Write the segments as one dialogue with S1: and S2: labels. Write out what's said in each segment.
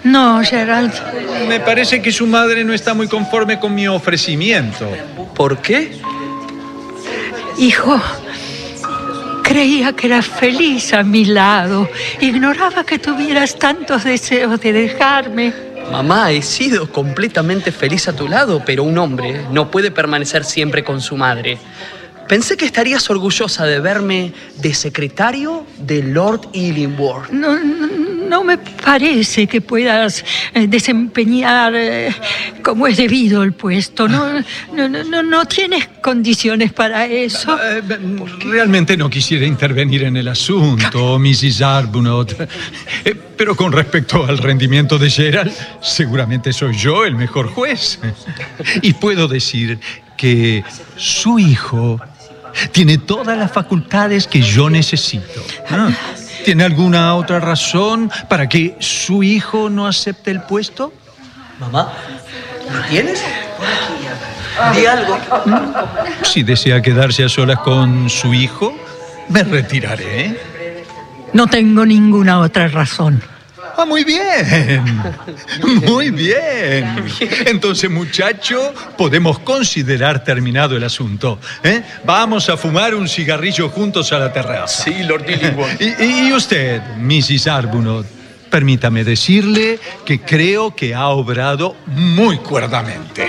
S1: No, Gerald.
S2: Me parece que su madre no está muy conforme con mi ofrecimiento.
S3: ¿Por qué?
S1: Hijo, creía que eras feliz a mi lado. Ignoraba que tuvieras tantos deseos de dejarme.
S3: Mamá, he sido completamente feliz a tu lado, pero un hombre no puede permanecer siempre con su madre. Pensé que estarías orgullosa de verme de secretario de Lord Illingworth.
S1: No me parece que puedas desempeñar como es debido el puesto. No tienes condiciones para eso.
S2: Realmente no quisiera intervenir en el asunto, Mrs. Arbuthnot. Pero con respecto al rendimiento de Gerald, seguramente soy yo el mejor juez. Y puedo decir que su hijo tiene todas las facultades que yo necesito. ¿Tiene alguna otra razón para que su hijo no acepte el puesto?
S3: Mamá, ¿lo tienes? Di algo.
S2: Si desea quedarse a solas con su hijo, me retiraré.
S1: No tengo ninguna otra razón.
S2: Ah, muy bien. Muy bien. Entonces, muchacho, podemos considerar terminado el asunto. Vamos a fumar un cigarrillo juntos a la terraza.
S3: Sí, Lord Illingworth.
S2: Y usted, Mrs. Arbuthnot, permítame decirle que creo que ha obrado muy cuerdamente.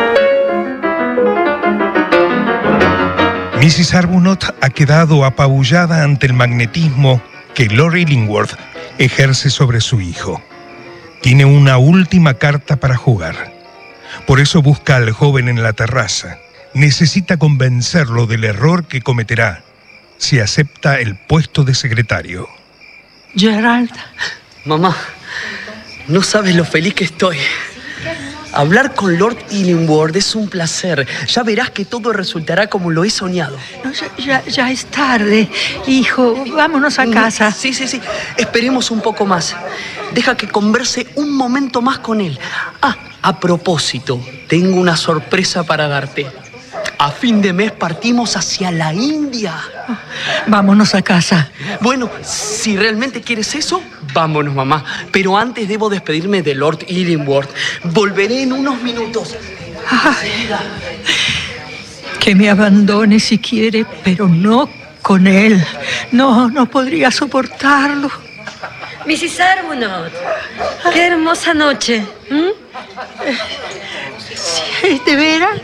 S4: Mrs. Arbuthnot ha quedado apabullada ante el magnetismo que Lord Illingworth ejerce sobre su hijo. Tiene una última carta para jugar. Por eso busca al joven en la terraza. Necesita convencerlo del error que cometerá si acepta el puesto de secretario.
S1: Gerald.
S3: Mamá, no sabes lo feliz que estoy. Hablar con Lord Illingworth es un placer. Ya verás que todo resultará como lo he soñado.
S1: No, ya es tarde, hijo. Vámonos a casa.
S3: Sí. Esperemos un poco más. Deja que converse un momento más con él. A propósito, tengo una sorpresa para darte. A fin de mes partimos hacia la India.
S1: Vámonos a casa.
S3: Bueno, si realmente quieres eso, vámonos, mamá. Pero antes debo despedirme de Lord Illingworth. Volveré en unos minutos.
S1: Ay, que me abandone si quiere, pero no con él. No podría soportarlo.
S5: Mrs. Arbuthnot, qué hermosa noche.
S1: ¿Sí, de veras?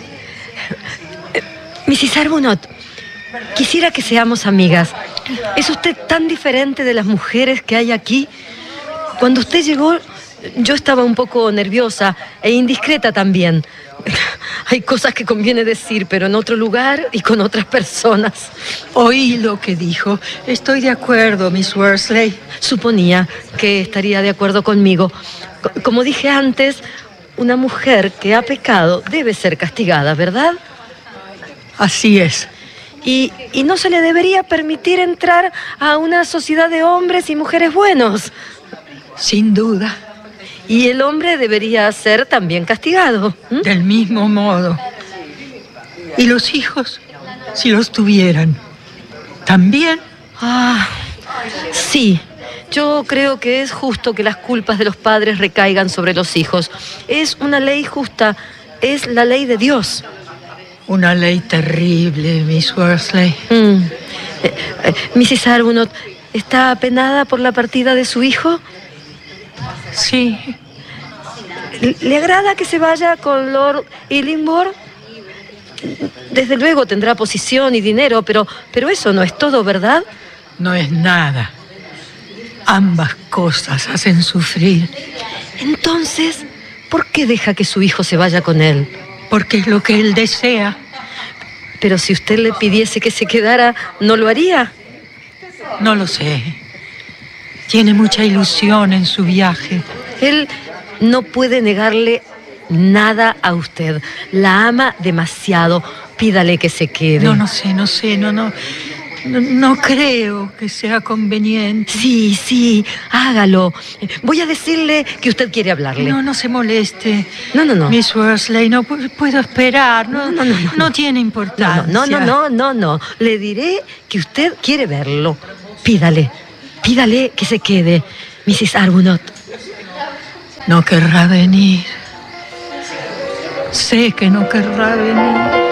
S5: Mrs. Arbuthnot, quisiera que seamos amigas. ¿Es usted tan diferente de las mujeres que hay aquí? Cuando usted llegó, yo estaba un poco nerviosa e indiscreta también. Hay cosas que conviene decir, pero en otro lugar y con otras personas.
S1: Oí lo que dijo. Estoy de acuerdo, Miss Worsley.
S5: Suponía que estaría de acuerdo conmigo. Como dije antes, una mujer que ha pecado debe ser castigada, ¿verdad?
S1: Así es.
S5: Y no se le debería permitir entrar a una sociedad de hombres y mujeres buenos.
S1: Sin duda.
S5: Y el hombre debería ser también castigado.
S1: Del mismo modo. ¿Y los hijos? Si los tuvieran, ¿también?
S5: Sí. Yo creo que es justo que las culpas de los padres recaigan sobre los hijos. Es una ley justa. Es la ley de Dios.
S1: Una ley terrible, Miss Worsley.
S5: Mrs. Arbuthnot, ¿está apenada por la partida de su hijo?
S1: Sí.
S5: ¿Le agrada que se vaya con Lord Illingworth? Desde luego tendrá posición y dinero, pero eso no es todo, ¿verdad?
S1: No es nada. Ambas cosas hacen sufrir.
S5: Entonces, ¿por qué deja que su hijo se vaya con él?
S1: Porque es lo que él desea.
S5: Pero si usted le pidiese que se quedara, ¿no lo haría?
S1: No lo sé. Tiene mucha ilusión en su viaje.
S5: Él no puede negarle nada a usted. La ama demasiado. Pídale que se quede.
S1: No sé. No creo que sea conveniente.
S5: Sí, hágalo. Voy a decirle que usted quiere hablarle.
S1: No se moleste.
S5: No.
S1: Miss Worsley, no puedo esperar. No tiene importancia.
S5: No. Le diré que usted quiere verlo. Pídale que se quede, Mrs. Arbuthnot.
S1: No querrá venir. Sé que no querrá venir.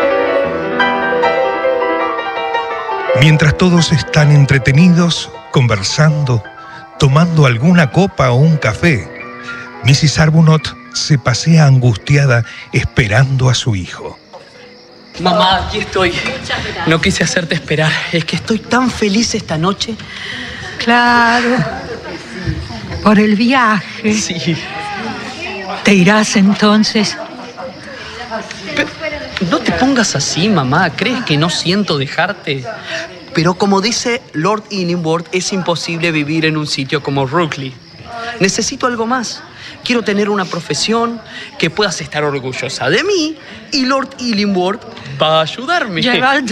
S4: Mientras todos están entretenidos, conversando, tomando alguna copa o un café, Mrs. Arbuthnot se pasea angustiada esperando a su hijo.
S3: Mamá, aquí estoy. No quise hacerte esperar. Es que estoy tan feliz esta noche.
S1: Claro. Por el viaje.
S3: Sí.
S1: ¿Te irás entonces?
S3: Pero no te pongas así, mamá. ¿Crees que no siento dejarte? Pero como dice Lord Illingworth, es imposible vivir en un sitio como Rookley. Necesito algo más. Quiero tener una profesión, que puedas estar orgullosa de mí, y Lord Illingworth va a ayudarme.
S1: Gerald,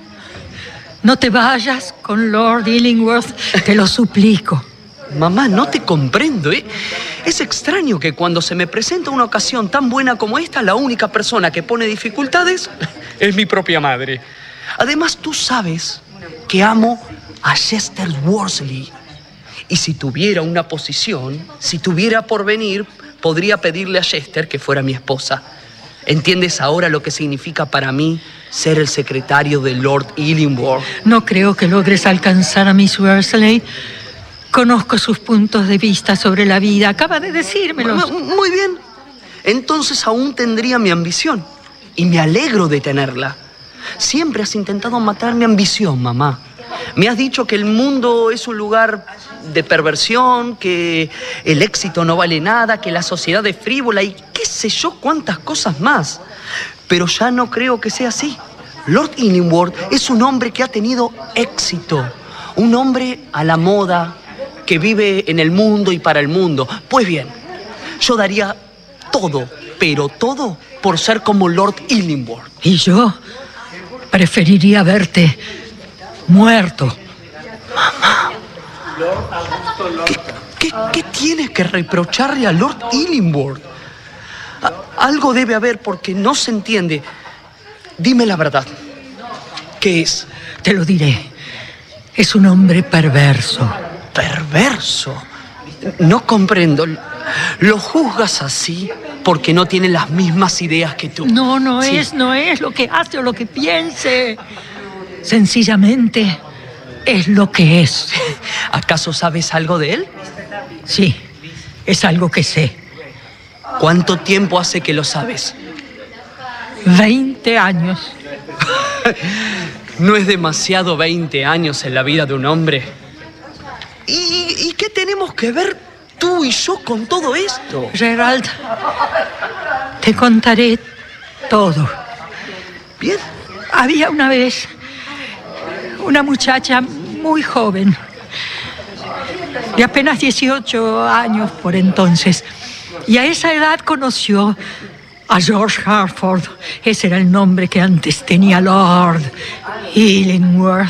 S1: no te vayas con Lord Illingworth, te lo suplico.
S3: Mamá, no te comprendo, ¿eh? Es extraño que cuando se me presenta una ocasión tan buena como esta, la única persona que pone dificultades es mi propia madre. Además, tú sabes que amo a Chester Worsley. Y si tuviera una posición, si tuviera porvenir, podría pedirle a Chester que fuera mi esposa. ¿Entiendes ahora lo que significa para mí ser el secretario de Lord Illingworth?
S1: No creo que logres alcanzar a Miss Worsley. Conozco sus puntos de vista sobre la vida. Acaba de decírmelos.
S3: Muy bien. Entonces aún tendría mi ambición. Y me alegro de tenerla. Siempre has intentado matar mi ambición, mamá. Me has dicho que el mundo es un lugar de perversión, que el éxito no vale nada, que la sociedad es frívola y qué sé yo cuántas cosas más. Pero ya no creo que sea así. Lord Illingworth es un hombre que ha tenido éxito. Un hombre a la moda, que vive en el mundo y para el mundo. Pues bien, yo daría todo, pero todo, por ser como Lord Illingworth.
S1: Y yo preferiría verte muerto.
S3: Mamá, ¿qué tienes que reprocharle a Lord Illingworth? Algo debe haber porque no se entiende. Dime la verdad. ¿Qué es?
S1: Te lo diré. Es un hombre perverso.
S3: ¿Perverso? No comprendo. ¿Lo juzgas así porque no tiene las mismas ideas que tú?
S1: No
S3: Sí.
S1: no es lo que hace o lo que piense. Sencillamente es lo que es.
S3: ¿Acaso sabes algo de él?
S1: Sí, es algo que sé.
S3: ¿Cuánto tiempo hace que lo sabes?
S1: 20 años.
S3: ¿No es demasiado 20 años en la vida de un hombre? ¿Y qué tenemos que ver tú y yo con todo esto?
S1: Gerald, te contaré todo.
S3: Bien.
S1: Había una vez una muchacha muy joven, de apenas 18 años por entonces, y a esa edad conoció a George Harford. Ese era el nombre que antes tenía Lord Illingworth.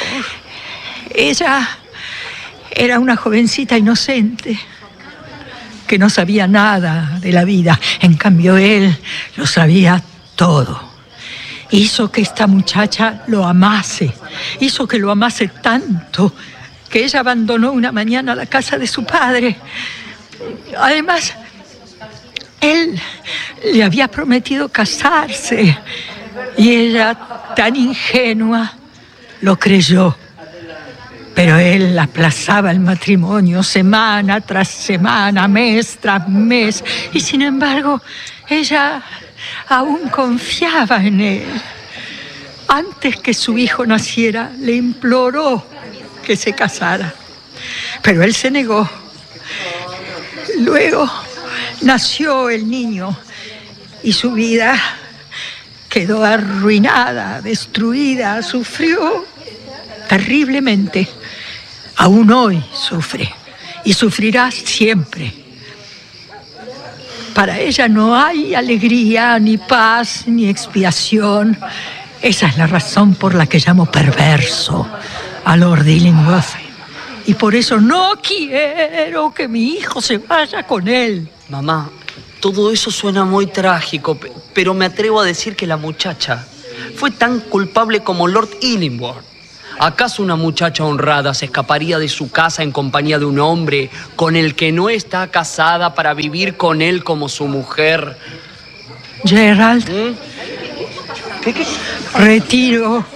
S1: Ella era una jovencita inocente que no sabía nada de la vida. En cambio, él lo sabía todo. Hizo que esta muchacha lo amase. Hizo que lo amase tanto que ella abandonó una mañana la casa de su padre. Además, él le había prometido casarse y ella, tan ingenua, lo creyó. Pero él aplazaba el matrimonio semana tras semana, mes tras mes. Y sin embargo, ella aún confiaba en él. Antes que su hijo naciera, le imploró que se casara. Pero él se negó. Luego nació el niño y su vida quedó arruinada, destruida, sufrió terriblemente. Aún hoy sufre y sufrirá siempre. Para ella no hay alegría, ni paz, ni expiación. Esa es la razón por la que llamo perverso a Lord Illingworth. Y por eso no quiero que mi hijo se vaya con él.
S3: Mamá, todo eso suena muy trágico, pero me atrevo a decir que la muchacha fue tan culpable como Lord Illingworth. ¿Acaso una muchacha honrada se escaparía de su casa en compañía de un hombre con el que no está casada para vivir con él como su mujer?
S1: Gerald,
S3: ¿Qué?
S1: retiro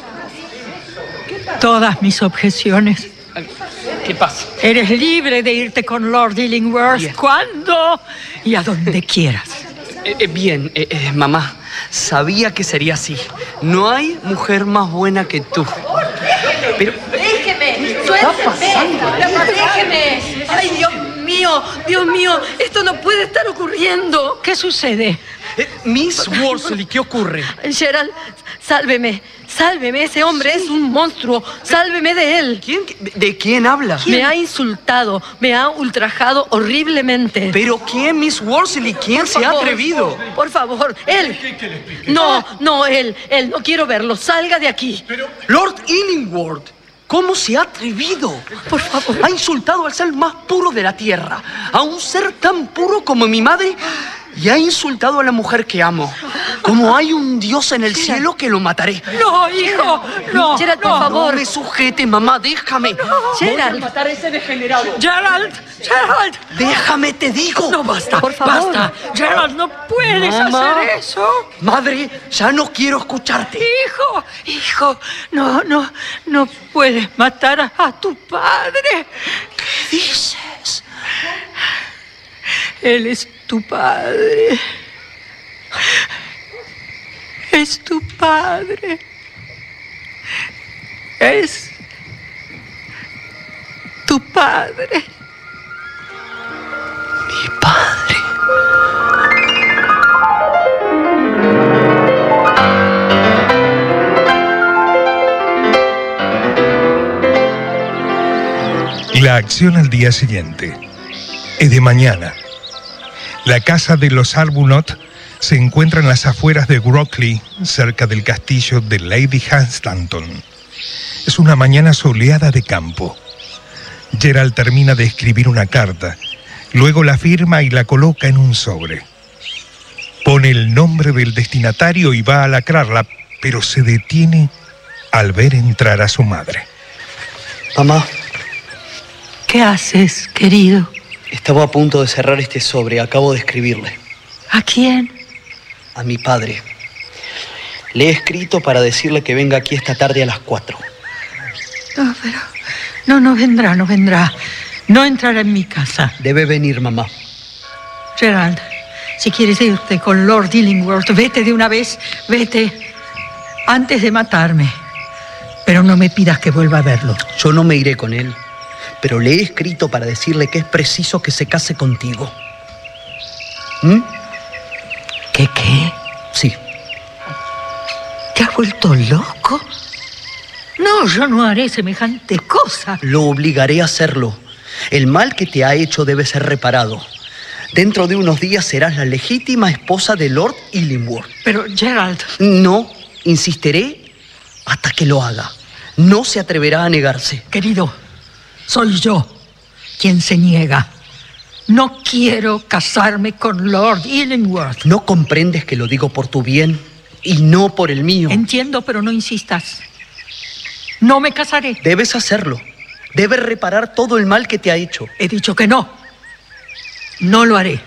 S1: todas mis objeciones.
S3: ¿Qué pasa?
S1: Eres libre de irte con Lord Illingworth
S3: Bien.
S1: cuando y a donde quieras.
S3: Bien, mamá, sabía que sería así. No hay mujer más buena que tú. Pero...
S5: ¡Déjeme!
S3: pasando?
S5: ¡Déjeme! ¡Ay, Dios mío! Esto no puede estar ocurriendo.
S1: ¿Qué sucede?
S3: Miss Worsley, ¿qué ocurre?
S5: Gerald, sálveme. Sálveme, ese hombre es un monstruo. Sálveme de él.
S3: ¿De quién habla?
S5: Me ha insultado, me ha ultrajado horriblemente.
S3: ¿Pero quién, Miss Worsley? ¿Quién se ha atrevido?
S5: Por favor, él. No, él. No quiero verlo. Salga de aquí.
S3: Lord Illingworth. ¿Cómo se ha atrevido?
S5: Por favor.
S3: Ha insultado al ser más puro de la tierra, a un ser tan puro como mi madre, y ha insultado a la mujer que amo. Como hay un Dios en el cielo que lo mataré.
S1: No, hijo, no.
S5: Gerald, por favor.
S3: No me sujete, mamá, déjame.
S5: Gerald.
S3: Voy a matar a ese degenerado.
S1: Gerald.
S3: Déjame, te digo.
S1: No, basta,
S5: por favor.
S1: basta. Gerald, no puedes
S3: Mamá.
S1: hacer eso.
S3: Madre, ya no quiero escucharte.
S1: Hijo, no puedes matar a tu padre.
S3: ¿Qué dices?
S1: Él es tu padre. Es tu padre. Es tu padre.
S3: Mi padre.
S4: La acción al día siguiente es de mañana. La casa de los Arbuthnot se encuentra en las afueras de Grokeley, cerca del castillo de Lady Hunstanton. Es una mañana soleada de campo. Gerald termina de escribir una carta, luego la firma y la coloca en un sobre. Pone el nombre del destinatario y va a lacrarla, pero se detiene al ver entrar a su madre.
S3: Mamá,
S1: ¿Qué haces, querido?
S3: estaba a punto de cerrar este sobre. Acabo de escribirle.
S1: ¿A quién?
S3: A mi padre. Le he escrito para decirle que venga aquí esta tarde a las 4.
S1: No, pero... No vendrá. No entrará en mi casa.
S3: Debe venir, mamá.
S1: Gerald, si quieres irte con Lord Illingworth, vete de una vez. Vete antes de matarme. Pero no me pidas que vuelva a verlo.
S3: Yo no me iré con él, pero le he escrito para decirle que es preciso que se case contigo.
S1: ¿Qué?
S3: Sí.
S1: ¿Te has vuelto loco? No, yo no haré semejante cosa.
S3: Lo obligaré a hacerlo. El mal que te ha hecho debe ser reparado. Dentro de unos días serás la legítima esposa de Lord Illingworth.
S1: Pero, Gerald...
S3: No, insistiré hasta que lo haga. No se atreverá a negarse.
S1: Querido, soy yo quien se niega. No quiero casarme con Lord Illingworth.
S3: ¿No comprendes que lo digo por tu bien y no por el mío?
S1: Entiendo, pero no insistas. No me casaré.
S3: Debes hacerlo. Debes reparar todo el mal que te ha hecho.
S1: He dicho que no. No lo haré.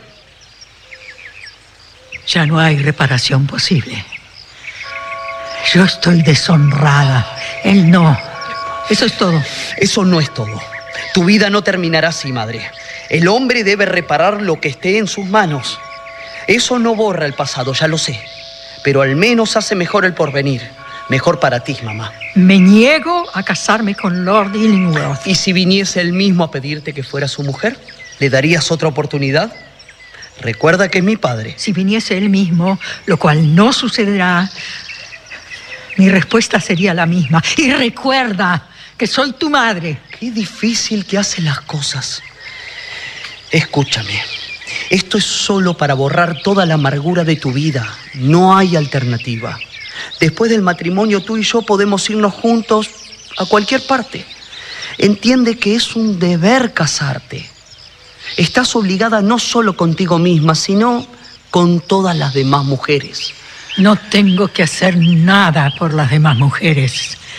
S1: Ya no hay reparación posible. Yo estoy deshonrada. Él no. Eso es todo.
S3: Eso no es todo. Tu vida no terminará así, madre. El hombre debe reparar lo que esté en sus manos. Eso no borra el pasado, ya lo sé. Pero al menos hace mejor el porvenir. Mejor para ti, mamá.
S1: Me niego a casarme con Lord Illingworth.
S3: ¿Y si viniese él mismo a pedirte que fuera su mujer? ¿Le darías otra oportunidad? Recuerda que es mi padre.
S1: Si viniese él mismo, lo cual no sucederá, mi respuesta sería la misma. Y recuerda que soy tu madre.
S3: Qué difícil que hace las cosas. Escúchame. Esto es solo para borrar toda la amargura de tu vida. No hay alternativa. Después del matrimonio, tú y yo podemos irnos juntos a cualquier parte. Entiende que es un deber casarte. Estás obligada no solo contigo misma, sino con todas las demás mujeres.
S1: No tengo que hacer nada por las demás mujeres.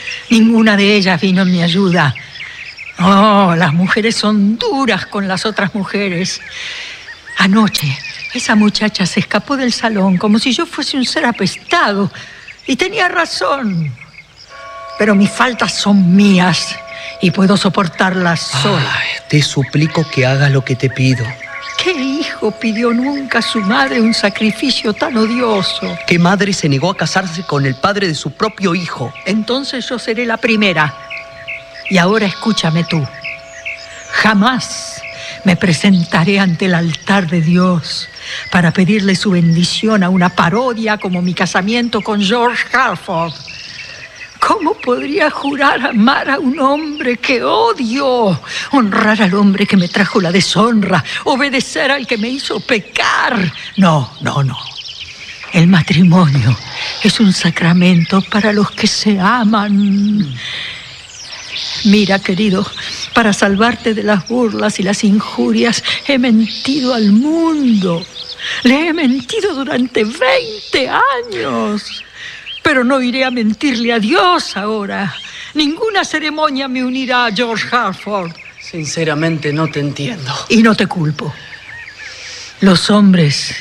S1: Ninguna de ellas vino en mi ayuda. Oh, las mujeres son duras con las otras mujeres. Anoche, esa muchacha se escapó del salón como si yo fuese un ser apestado. Y tenía razón. Pero mis faltas son mías y puedo soportarlas sola.
S3: Te suplico que hagas lo que te pido.
S1: ¿Qué hijo pidió nunca a su madre un sacrificio tan odioso?
S3: ¿Qué madre se negó a casarse con el padre de su propio hijo?
S1: Entonces yo seré la primera. Y ahora escúchame tú. Jamás me presentaré ante el altar de Dios para pedirle su bendición a una parodia como mi casamiento con George Halford. ¿Cómo podría jurar amar a un hombre que odio? Honrar al hombre que me trajo la deshonra, obedecer al que me hizo pecar. No. El matrimonio es un sacramento para los que se aman. Mira, querido, para salvarte de las burlas y las injurias, he mentido al mundo. Le he mentido durante 20 años. Pero no iré a mentirle a Dios ahora. Ninguna ceremonia me unirá a George Halford.
S3: Sinceramente no te entiendo.
S1: Y no te culpo. Los hombres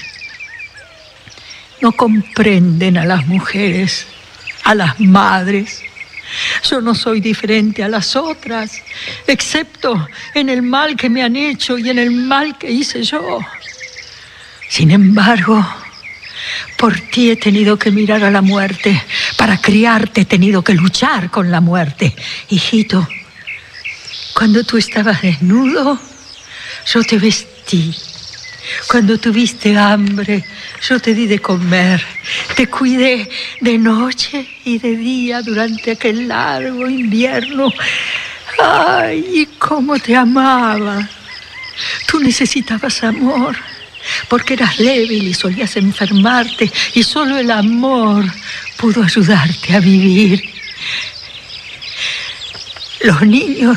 S1: no comprenden a las mujeres, a las madres. Yo no soy diferente a las otras, excepto en el mal que me han hecho y en el mal que hice yo. Sin embargo, por ti he tenido que mirar a la muerte. Para criarte he tenido que luchar con la muerte. Hijito, cuando tú estabas desnudo, yo te vestí. Cuando tuviste hambre, yo te di de comer. Te cuidé de noche y de día durante aquel largo invierno. ¡Ay, y cómo te amaba! Tú necesitabas amor, porque eras débil y solías enfermarte, y solo el amor pudo ayudarte a vivir. Los niños,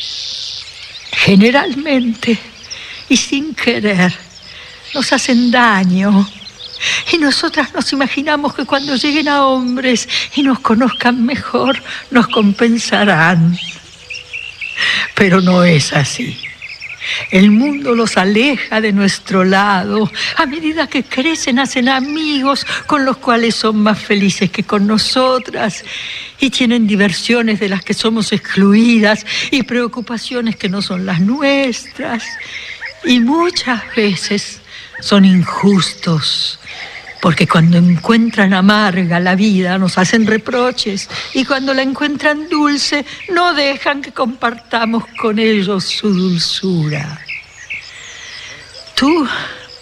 S1: generalmente y sin querer, nos hacen daño. Y nosotras nos imaginamos que cuando lleguen a hombres y nos conozcan mejor, nos compensarán. Pero no es así. El mundo los aleja de nuestro lado. A medida que crecen, hacen amigos con los cuales son más felices que con nosotras. Y tienen diversiones de las que somos excluidas y preocupaciones que no son las nuestras. Y muchas veces son injustos, porque cuando encuentran amarga la vida nos hacen reproches, y cuando la encuentran dulce no dejan que compartamos con ellos su dulzura. Tú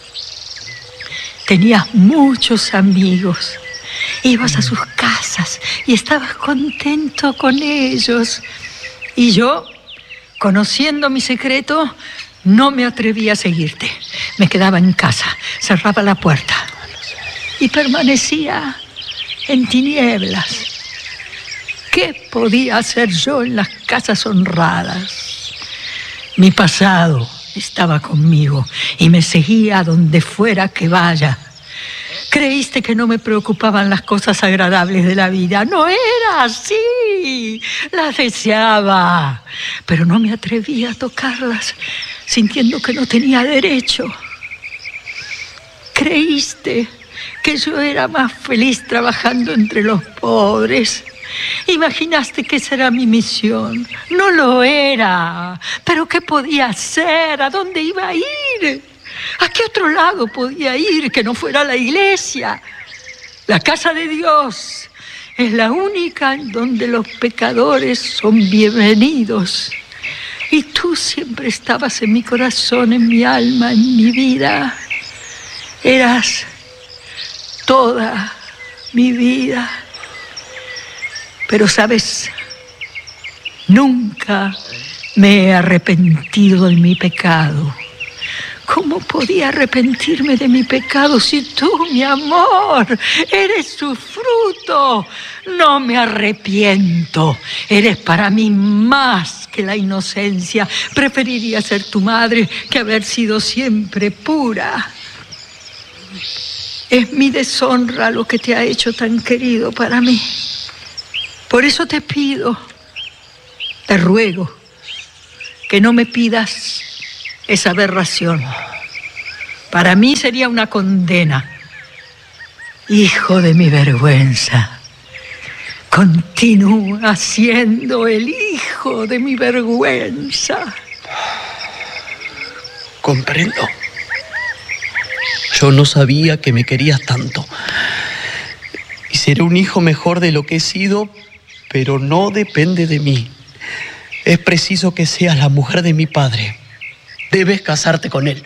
S1: tenías muchos amigos, ibas a sus casas y estabas contento con ellos, y yo, conociendo mi secreto, no me atreví a seguirte. Me quedaba en casa, cerraba la puerta y permanecía en tinieblas. ¿Qué podía hacer yo en las casas honradas? Mi pasado estaba conmigo y me seguía a donde fuera que vaya. Creíste que no me preocupaban las cosas agradables de la vida. No era así. Las deseaba, pero no me atrevía a tocarlas, sintiendo que no tenía derecho. Creíste que yo era más feliz trabajando entre los pobres. Imaginaste que esa era mi misión. No lo era. ¿Pero qué podía hacer? ¿A dónde iba a ir? ¿A qué otro lado podía ir que no fuera la iglesia? La casa de Dios es la única en donde los pecadores son bienvenidos. Y tú siempre estabas en mi corazón, en mi alma, en mi vida. Eras toda mi vida. Pero, ¿sabes? Nunca me he arrepentido de mi pecado. ¿Cómo podía arrepentirme de mi pecado si tú, mi amor, eres su fruto? No me arrepiento. Eres para mí más que la inocencia. Preferiría ser tu madre que haber sido siempre pura. Es mi deshonra lo que te ha hecho tan querido para mí. Por eso te pido, te ruego, que no me pidas esa aberración. Para mí sería una condena. Hijo de mi vergüenza, continúa siendo el hijo de mi vergüenza.
S3: Comprendo. Yo no sabía que me querías tanto. Y seré un hijo mejor de lo que he sido, pero no depende de mí. Es preciso que seas la mujer de mi padre. Debes casarte con él.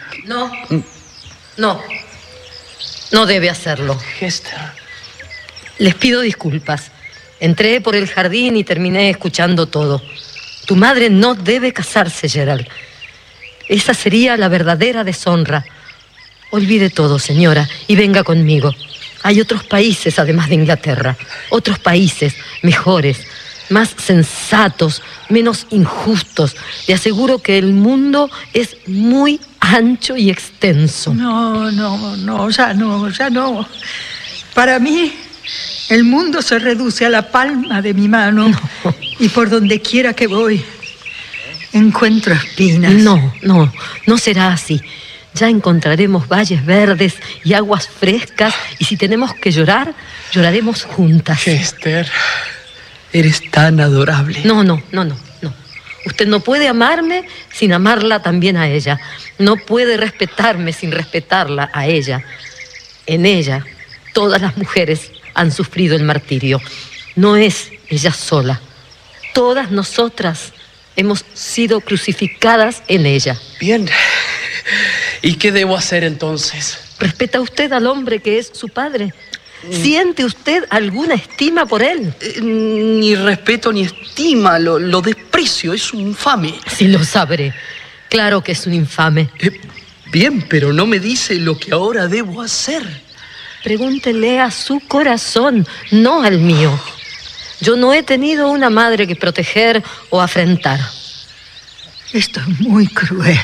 S5: No debe hacerlo.
S3: Hester.
S5: Les pido disculpas. Entré por el jardín y terminé escuchando todo. Tu madre no debe casarse, Gerald. Esa sería la verdadera deshonra. Olvide todo, señora, y venga conmigo. Hay otros países, además de Inglaterra. Otros países mejores, más sensatos, menos injustos. Le aseguro que el mundo es muy ancho y extenso.
S1: No, ya no. Para mí, el mundo se reduce a la palma de mi mano. No. Y por donde quiera que voy, encuentro espinas. No será así. Ya encontraremos valles verdes y aguas frescas, y si tenemos que llorar, lloraremos juntas.
S3: Hester, eres tan adorable.
S5: No. Usted no puede amarme sin amarla también a ella. No puede respetarme sin respetarla a ella. En ella, todas las mujeres han sufrido el martirio. No es ella sola. Todas nosotras hemos sido crucificadas en ella.
S3: Bien. ¿Y qué debo hacer entonces?
S5: ¿Respeta usted al hombre que es su padre? ¿Siente usted alguna estima por él?
S3: Ni respeto ni estima, lo desprecio, es un infame.
S5: Sí, lo sabré. Claro que es un infame.
S3: Bien, pero no me dice lo que ahora debo hacer.
S5: Pregúntele a su corazón, no al mío. Yo no he tenido una madre que proteger o afrentar.
S1: Esto es muy cruel.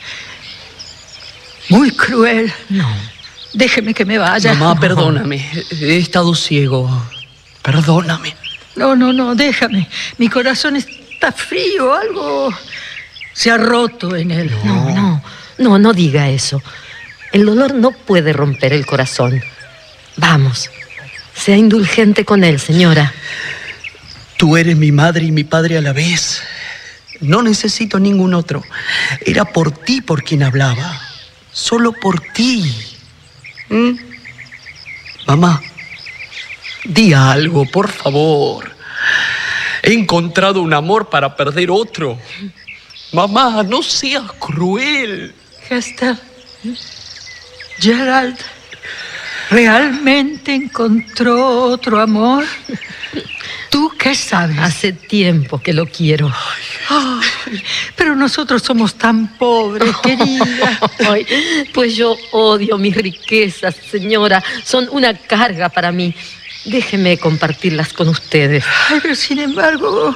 S1: Muy cruel.
S5: No.
S1: Déjeme que me vaya.
S3: Mamá, perdóname. He estado ciego. Perdóname.
S1: No, déjame. Mi corazón está frío. Algo se ha roto en él.
S5: No diga eso. El dolor no puede romper el corazón. Vamos, sea indulgente con él, señora.
S3: Tú eres mi madre y mi padre a la vez. No necesito ningún otro. Era por ti por quien hablaba. Solo por ti. Mamá, di algo, por favor. He encontrado un amor para perder otro. Mamá, no seas cruel.
S1: Hester, Gerald realmente encontró otro amor. ¿Tú qué sabes?
S5: Hace tiempo que lo quiero.
S1: Ay, pero nosotros somos tan pobres, querida.
S5: Ay, pues yo odio mis riquezas, señora. Son una carga para mí. Déjeme compartirlas con ustedes.
S1: Ay, pero sin embargo,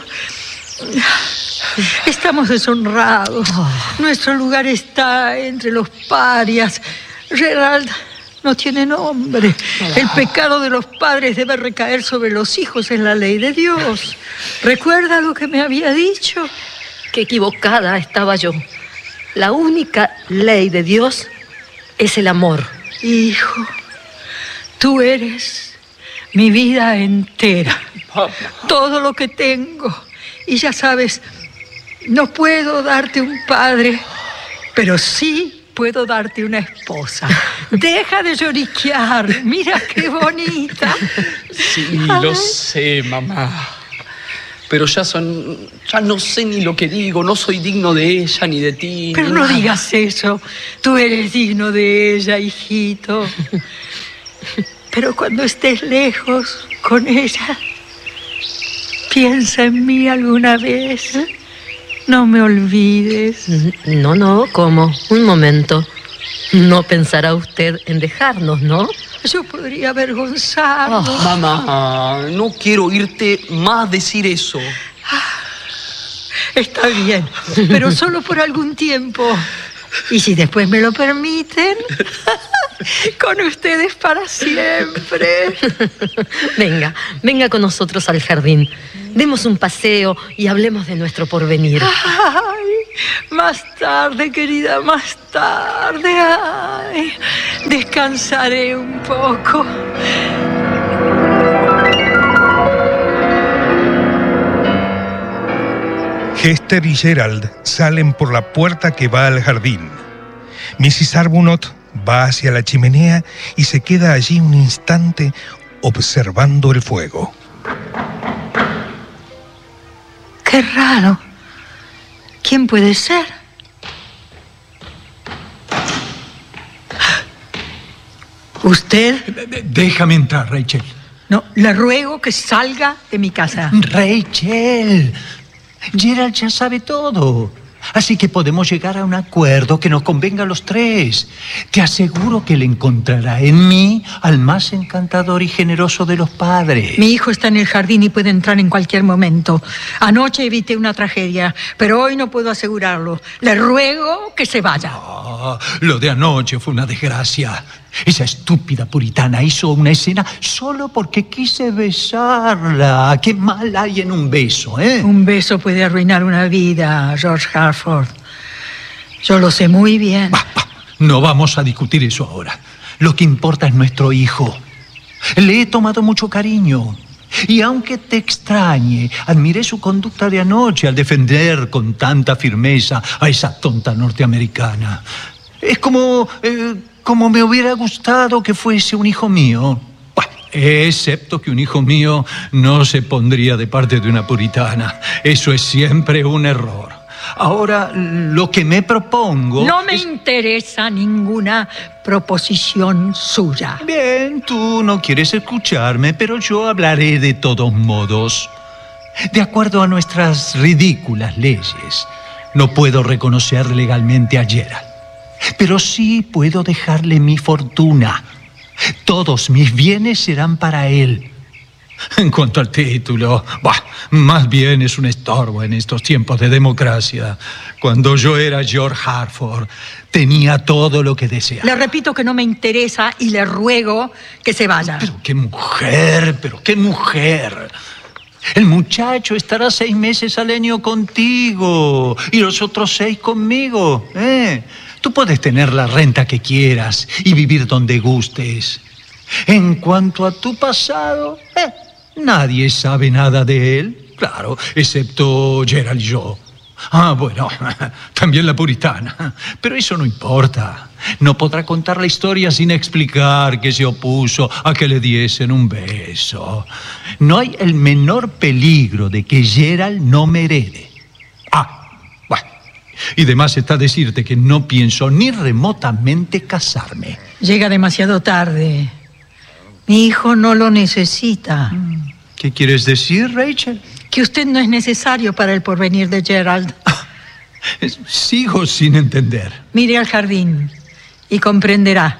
S1: estamos deshonrados. Nuestro lugar está entre los parias. Gerald no tiene nombre. El pecado de los padres debe recaer sobre los hijos en la ley de Dios. ¿Recuerda lo que me había dicho?
S5: Qué equivocada estaba yo. La única ley de Dios es el amor.
S1: Hijo, tú eres mi vida entera. Todo lo que tengo. Y ya sabes, no puedo darte un padre, pero sí puedo darte una esposa. Deja de lloriquear. Mira qué bonita.
S3: Sí, lo sé, mamá. Pero ya no sé ni lo que digo. No soy digno de ella ni de ti.
S1: Pero no digas eso. Tú eres digno de ella, hijito. Pero cuando estés lejos con ella, piensa en mí alguna vez. No me olvides.
S5: No, ¿cómo? Un momento. No pensará usted en dejarnos, ¿no?
S1: Yo podría avergonzarnos.
S3: Mamá, no quiero oírte más decir eso.
S1: Está bien, pero solo por algún tiempo. Y si después me lo permiten... Con ustedes para siempre.
S5: Venga con nosotros al jardín. Demos un paseo y hablemos de nuestro porvenir.
S1: Ay, más tarde, querida, más tarde. Ay, descansaré un poco.
S4: Hester y Gerald salen por la puerta que va al jardín. Mrs. Arbuthnot va hacia la chimenea y se queda allí un instante observando el fuego.
S1: Qué raro. ¿Quién puede ser? ¿Usted?
S2: Déjame entrar, Rachel.
S1: No, le ruego que salga de mi casa.
S2: Rachel, Gerald ya sabe todo. Así que podemos llegar a un acuerdo que nos convenga a los tres. Te aseguro que le encontrará en mí al más encantador y generoso de los padres.
S1: Mi hijo está en el jardín y puede entrar en cualquier momento. Anoche evité una tragedia, pero hoy no puedo asegurarlo. Le ruego que se vaya.
S2: Oh, lo de anoche fue una desgracia. Esa estúpida puritana hizo una escena solo porque quise besarla. Qué mal hay en un beso, ¿eh?
S1: Un beso puede arruinar una vida, George Harford. Yo lo sé muy bien.
S2: No vamos a discutir eso ahora. Lo que importa es nuestro hijo. Le he tomado mucho cariño. Y aunque te extrañe, admiré su conducta de anoche al defender con tanta firmeza a esa tonta norteamericana. Es como me hubiera gustado que fuese un hijo mío. Bueno, excepto que un hijo mío no se pondría de parte de una puritana. Eso es siempre un error. Ahora, lo que me propongo...
S1: No me interesa ninguna proposición suya.
S2: Bien, tú no quieres escucharme, pero yo hablaré de todos modos. De acuerdo a nuestras ridículas leyes, no puedo reconocer legalmente a Gerald. Pero sí puedo dejarle mi fortuna. Todos mis bienes serán para él. En cuanto al título, más bien es un estorbo en estos tiempos de democracia. Cuando yo era George Harford, tenía todo lo que deseaba.
S1: Le repito que no me interesa y le ruego que se vaya.
S2: Pero qué mujer. El muchacho estará 6 meses al año contigo y los otros 6 conmigo, Tú puedes tener la renta que quieras y vivir donde gustes. En cuanto a tu pasado, nadie sabe nada de él, claro, excepto Gerald y yo. Bueno, también la puritana, pero eso no importa. No podrá contar la historia sin explicar que se opuso a que le diesen un beso. No hay el menor peligro de que Gerald no me herede. Bueno, y de más está decirte que no pienso ni remotamente casarme.
S1: Llega demasiado tarde. Mi hijo no lo necesita.
S2: ¿Qué quieres decir, Rachel?
S1: Que usted no es necesario para el porvenir de Gerald.
S2: Sigo sin entender.
S1: Mire al jardín y comprenderá.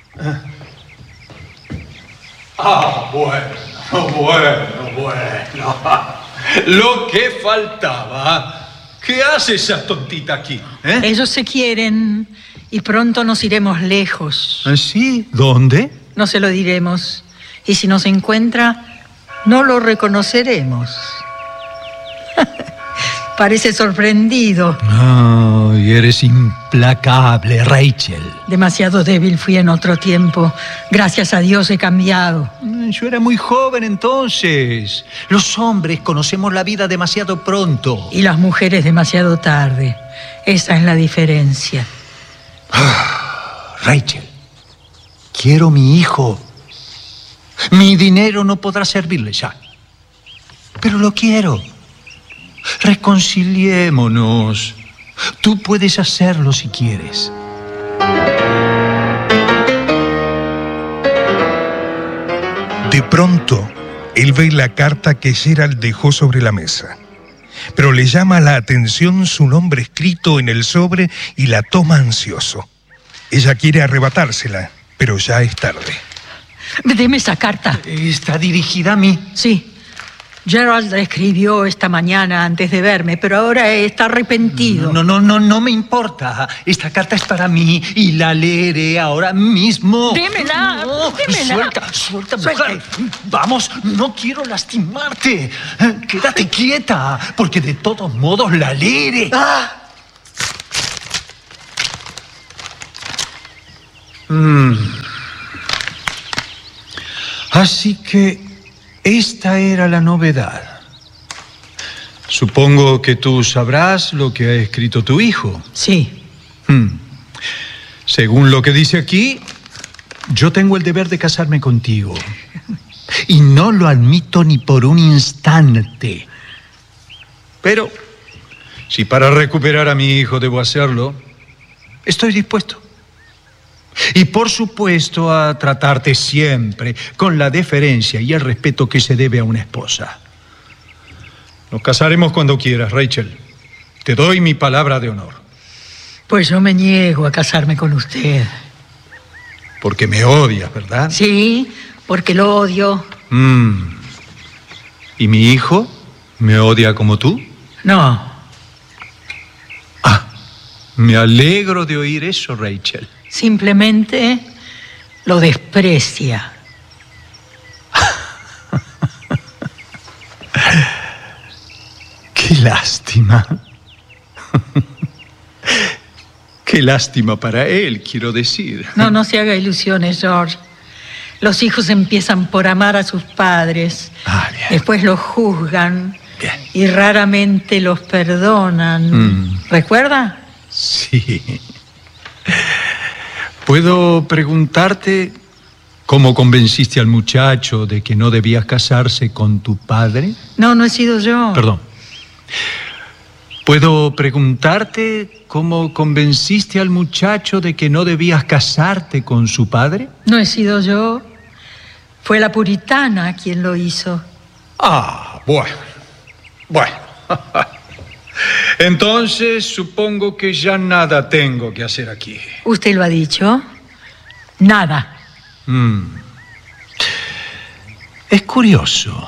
S2: Bueno. Lo que faltaba. ¿Qué hace esa tontita aquí?
S1: Ellos se quieren y pronto nos iremos lejos.
S2: ¿Sí? ¿Dónde?
S1: No se lo diremos. Y si nos encuentra, no lo reconoceremos. Parece sorprendido.
S2: Y eres implacable, Rachel.
S1: Demasiado débil fui en otro tiempo. Gracias a Dios he cambiado.
S2: Yo era muy joven entonces. Los hombres conocemos la vida demasiado pronto.
S1: Y las mujeres demasiado tarde. Esa es la diferencia.
S2: Rachel, quiero mi hijo. Mi dinero no podrá servirle ya. Pero lo quiero. Reconciliémonos. Tú puedes hacerlo si quieres.
S4: De pronto, él ve la carta que Gerald dejó sobre la mesa. Pero le llama la atención su nombre escrito en el sobre y la toma ansioso. Ella quiere arrebatársela, pero ya es tarde.
S1: Deme esa carta.
S2: ¿Está dirigida a mí?
S1: Sí. Gerald escribió esta mañana antes de verme, pero ahora está arrepentido.
S2: No me importa. Esta carta es para mí y la leeré ahora mismo.
S1: Démela, démela.
S2: Suelta, mujer. Vamos, no quiero lastimarte. Quédate quieta, porque de todos modos la leeré. Así que esta era la novedad. Supongo que tú sabrás lo que ha escrito tu hijo.
S1: Sí.
S2: Según lo que dice aquí, yo tengo el deber de casarme contigo. Y no lo admito ni por un instante. Pero, si para recuperar a mi hijo debo hacerlo, estoy dispuesto. Y por supuesto a tratarte siempre con la deferencia y el respeto que se debe a una esposa. Nos casaremos cuando quieras, Rachel. Te doy mi palabra de honor.
S1: Pues yo me niego a casarme con usted.
S2: Porque me odias, ¿verdad?
S1: Sí, porque lo odio.
S2: ¿Y mi hijo me odia como tú?
S1: No.
S2: Me alegro de oír eso, Rachel.
S1: Simplemente lo desprecia.
S2: Qué lástima. Qué lástima para él, quiero decir.
S1: No se haga ilusiones, George. Los hijos empiezan por amar a sus padres.
S2: Bien.
S1: Después los juzgan.
S2: Bien.
S1: Y raramente los perdonan. ¿Recuerda?
S2: Sí. ¿Puedo preguntarte cómo convenciste al muchacho de que no debías casarse con tu padre?
S1: No he sido yo.
S2: Perdón. ¿Puedo preguntarte cómo convenciste al muchacho de que no debías casarte con su padre?
S1: No he sido yo. Fue la puritana quien lo hizo.
S2: Bueno. Entonces, supongo que ya nada tengo que hacer aquí.
S1: ¿Usted lo ha dicho? Nada.
S2: Es curioso.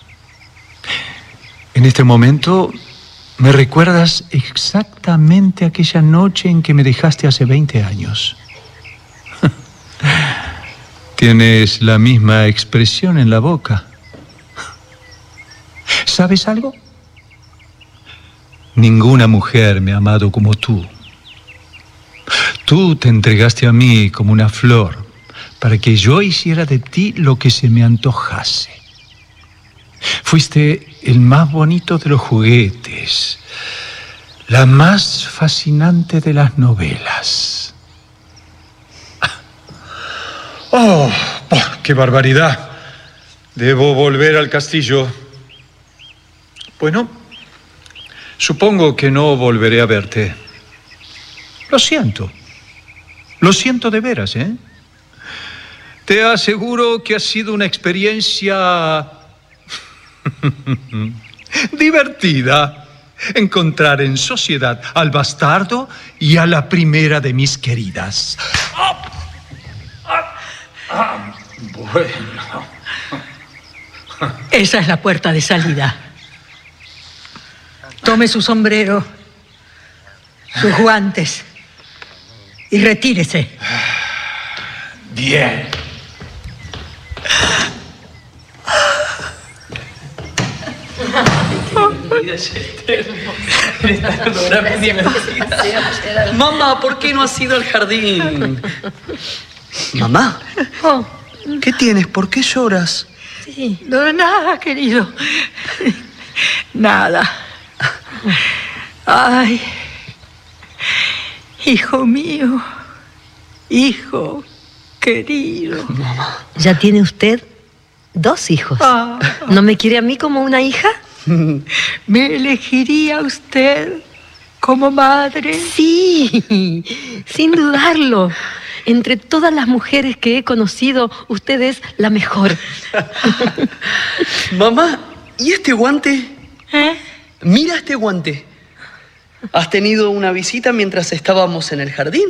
S2: En este momento, me recuerdas exactamente aquella noche en que me dejaste hace 20 años. Tienes la misma expresión en la boca. ¿Sabes algo? Ninguna mujer me ha amado como tú. Tú te entregaste a mí como una flor para que yo hiciera de ti lo que se me antojase. Fuiste el más bonito de los juguetes, la más fascinante de las novelas. ¡Qué barbaridad! Debo volver al castillo. Bueno, supongo que no volveré a verte. Lo siento de veras, ¿eh? Te aseguro que ha sido una experiencia divertida encontrar en sociedad al bastardo y a la primera de mis queridas. Bueno.
S1: Esa es la puerta de salida. Tome su sombrero, sus guantes y retírese.
S2: Bien.
S3: Mamá, ¿por qué no has ido al jardín? Mamá, ¿qué tienes? ¿Por qué lloras?
S1: Sí. No, nada, querido. Nada. Ay, hijo mío, hijo querido.
S3: Mamá.
S5: Ya tiene usted 2 hijos. ¿No me quiere a mí como una hija?
S1: ¿Me elegiría usted como madre?
S5: Sí, sin dudarlo. Entre todas las mujeres que he conocido, usted es la mejor.
S3: Mamá, ¿y este guante? Mira este guante. ¿Has tenido una visita mientras estábamos en el jardín?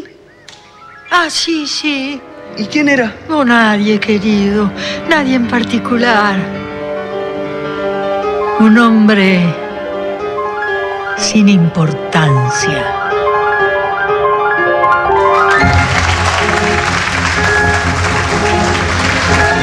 S1: Sí.
S3: ¿Y quién era?
S1: No, nadie, querido. Nadie en particular. Un hombre sin importancia.